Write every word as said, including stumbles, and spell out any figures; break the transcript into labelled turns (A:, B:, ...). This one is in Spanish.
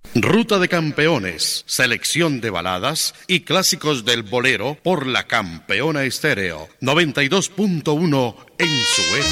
A: Ruta de Campeones, selección de baladas y clásicos del bolero por la Campeona Estéreo noventa y dos punto uno en su